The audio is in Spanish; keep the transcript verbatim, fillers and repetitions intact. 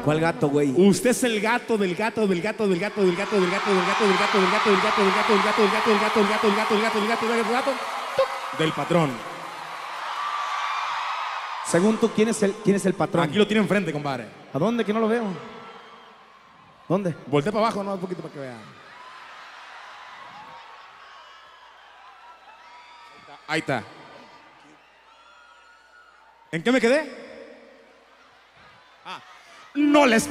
¿Cuál gato, güey? Usted es el gato del gato del gato del gato del gato del gato del gato del gato del gato del gato del gato del gato del gato del gato del gato del gato del gato del gato del gato del patrón. Según tú, ¿quién es el, quién es el patrón? Aquí lo tiene enfrente, compadre. ¿A dónde? Que no lo veo. ¿Dónde? Voltea para abajo, no, un poquito para que vea. Ahí está. ¿En qué me quedé? Ah, no les